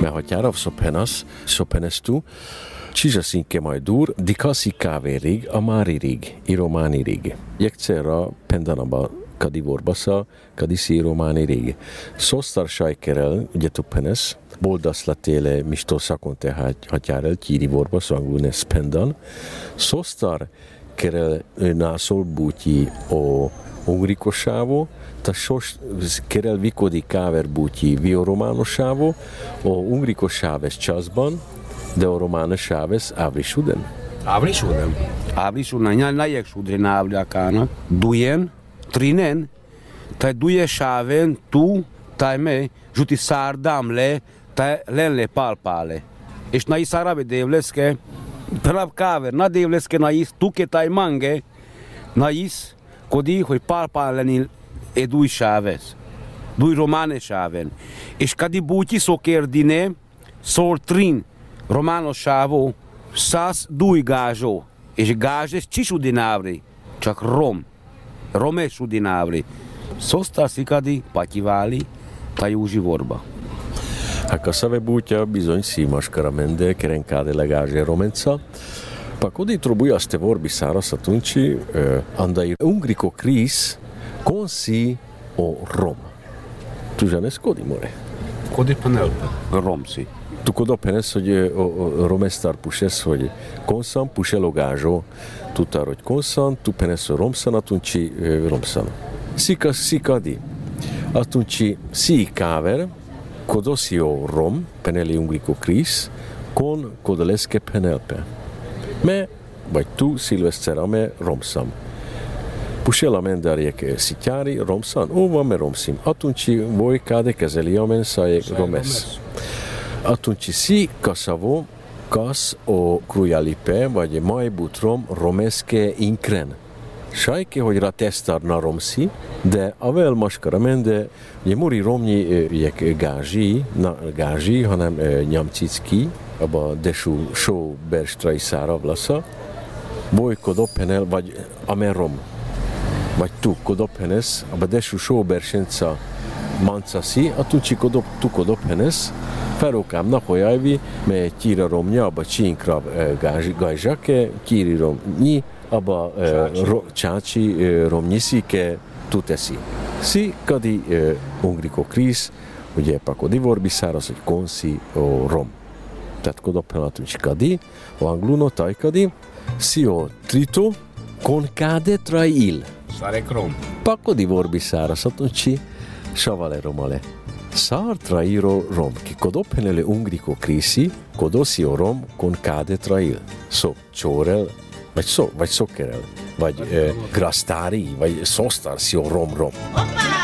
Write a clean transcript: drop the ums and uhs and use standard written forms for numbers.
Mehatjárav sopenes tu, Čižasinke majdur, dikasi kaverig, amaririg, iromanirig. Jekcera pendanaba kadivorbasa, kadisi iromanirig. Szóstar sajkerel, ugye tupenes, boldaszlatéle misto szakonte hatjárel, kirivorbasa, anglunes pendan. Szóstar kerel nászol bútyi o ungrikossávo, ta sos kerel vikodi káver bútyi viorománosávo, o ungrikossáves časban, de o romános sáves Ávrisuden? Ávrisuden? Ávrisuden, najek sudre na Ávriakának. Dujen, trinen, taj duje sáven, tu, taj me, žuti sárdám le, taj lenle palpále. És na is árabe dévleszke, prab káver, na dévleszke na is, tuke taj mange, na is, kodi, hogy palpál lenni e duj sáves. Duj románe sáven. És kadi búti szokérdine, szól trin, románosávo, száz dúj gázsó, és gázses csisudinávri, csak romesudinávri. Szósztál szikadi, patyiváli, tajúzsi vorba. A szave bútja bizony szímaskara mende, kerenkáde legázse romenca, pak oditro bujaste vorbi szárasza tuncsi, andai ungriko kríz, konsi o rom. Tuzsanes kodi more? Kodi panelpe, romsi. Tu kodopenes, hogy romestar pushes, hogy konsan puselo gázsó, tudtál, hogy konsan, tu penes romsan, atunci romsan. Sikadi. Atunci si káver, kodosio rom, peneli ungriko kríz, kon kodaleske penelpe. Me, vagy tu szilveszter ame romszam. Pusela mendarjek szitjári, romszan, van me romszim. Atunci voi káde kezeli amen szajek romesz. Atunci si kasavo, kas o krujalipe, vagy majbutrom romeske inkren. Sajke, hogy ra testar na romszi, de avel maskara mende, ugye muri romnyi gázsi, hanem nyamcicki, abba desu só berstrai szára vlasza, boj kodopenel, vagy amen rom, vagy tu kodopenes, abba desu só bersenca mancasi, atunci tu kodopenes, Ferokám napolyajvi, mely tíra romnya, abba csinkra gajzsake, kíri romnyi, abba csácsi romnyiszike tuteszi. Si kadi ungriko kríz, ugye pako divorbiszáraz, hogy konszi o rom. Tehát kodopenatunci kadi, o angluno tajkadi, si o trito, konkade trail. Szarek rom. Pako divorbiszáraz, atunci savale romale. Sar trairo rom, ki kodopenele ungriko krízi, kodosio rom kon káde trail. Csórel, vagy szokkerel, vagy grasztári, vagy szósztarsio rom.